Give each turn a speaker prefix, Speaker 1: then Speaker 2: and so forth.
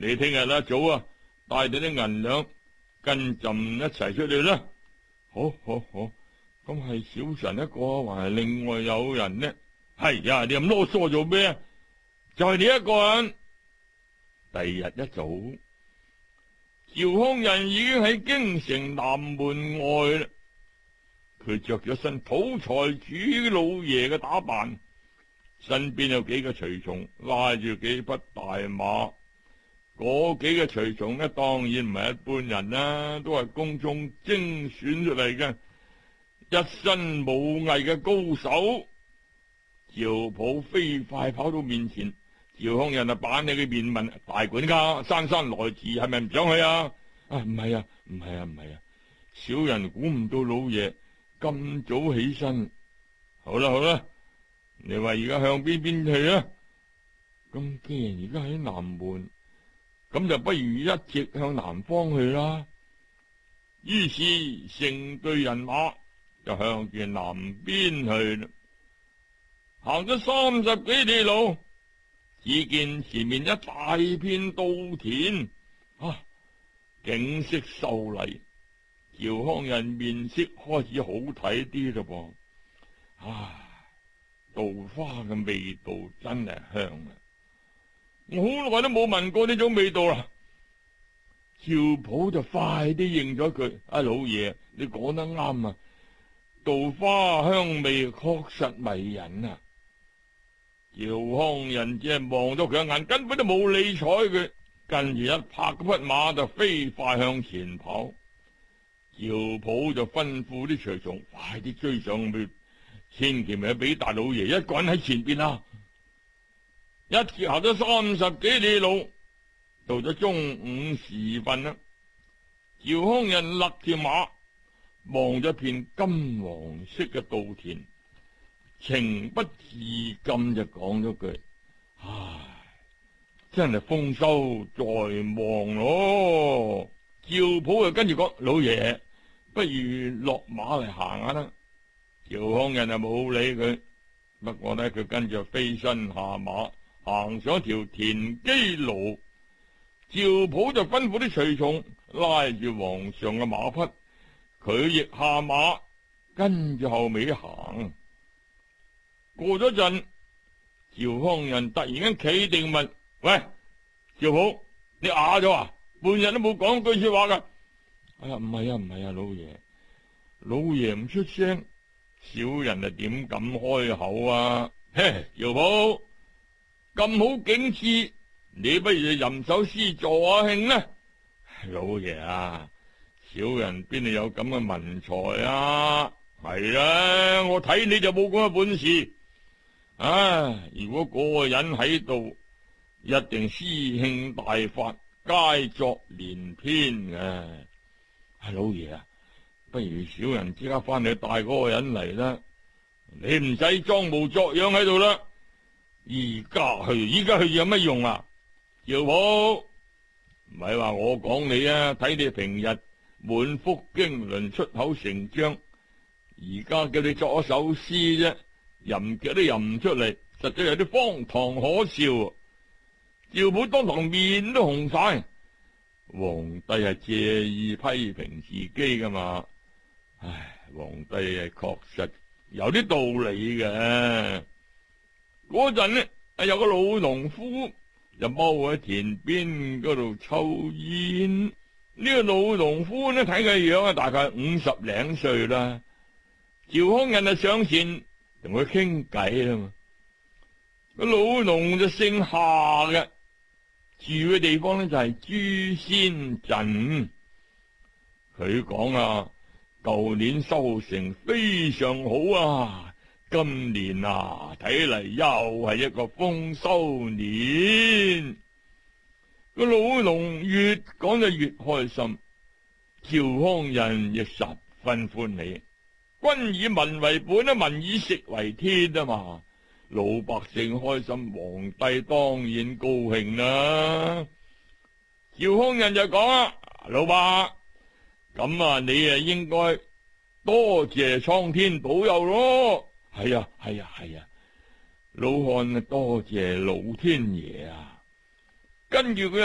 Speaker 1: 你聽日一早啊，帶定啲銀兩跟朕一齊出去啦。好，咁係小臣一個，還係另外有人呢？係呀，你咁囉嗦做咩啊？就係你一個人。第二日一早，趙匡胤已經喺京城南門外啦。佢着咗身土財主老爺嘅打扮，身邊有幾個隨從拉住幾匹大馬。嗰幾個隨從呢，當然唔係一般人啦，都係宮中精選出嚟嘅一身武藝嘅高手。趙普飛快跑到面前，趙匡胤板起佢面問：大管家姍姍來遲，係咪唔想去啊？唔係啊，小人估唔到老爺咁早起身。好啦，你話而家向邊去啊？咁既然而家喺南門，咁就不如一直向南方去啦。於是成隊人馬就向住南邊去啦。行咗30幾里路，只見前面一大片稻田，景色秀麗。趙匡胤面色開始好睇啲咯噃。稻花嘅味道真係香啊！我好耐都冇聞過呢種味道啦。趙普就快啲應咗句：老爺，你講得啱啊！稻花香味確實迷人啊！趙匡胤只係望咗佢一眼，根本都冇理睬佢，跟住一拍嗰匹馬就飛快向前跑。趙普就吩咐啲隨從快啲追上去，千祈唔好俾大老爺一個人喺前邊啊！一直行咗30幾里路，到咗中午時分啦。趙匡胤勒條馬，望咗片金黃色嘅稻田，情不自禁就講咗句：真係豐收在望咯。趙普就跟住講：老爺，不如落馬嚟行下啦。趙匡胤就冇理佢，不過呢，佢跟住飛身下馬，行上一條田基路。趙普就吩咐啲隨從拉住皇上嘅馬匹，佢亦下馬跟住後尾行。過咗陣，趙匡胤突然間企定問：喂，趙普，你啞咗啊？半日都冇講句說話噶。唔係啊，老爺唔出聲，小人點敢開口啊？嘿，趙普，咁好景致，你不如吟首詩助下興呢？老爺啊，小人邊度有咁嘅文才啊？係啦，我睇你就冇咁嘅本事。如果嗰個人喺度，一定詩興大發，佳作連篇嘅。老爺啊，不如小人即刻翻去帶嗰個人嚟啦。你唔使裝模作樣喺度啦。依家去有乜用啊？趙普，唔係話我講你啊，睇你平日滿腹經綸，出口成章，而家叫你作一首詩啫，吟腳都吟唔出嚟，實在有啲荒唐可笑。趙普當堂面都紅晒。皇帝係借意批評自己噶嘛？皇帝係確實有啲道理嘅。嗰陣呢，有個老農夫就踎喺田邊嗰度抽煙。呢個老農夫呢，睇佢樣啊，大概50零歲啦。趙匡胤就上前同佢傾偈啦嘛。個老農就姓夏嘅，住嘅地方呢就係朱仙鎮。佢講舊年收成非常好啊，今年睇嚟又係一個豐收年。個老農越講就越開心，趙匡胤亦十分歡喜。君以民為本，民以食為天啊嘛。老百姓開心，皇帝當然高興啦。趙匡胤就講老伯，咁你應該多謝蒼天保佑咯。係啊，老漢多謝老天爺啊。跟住佢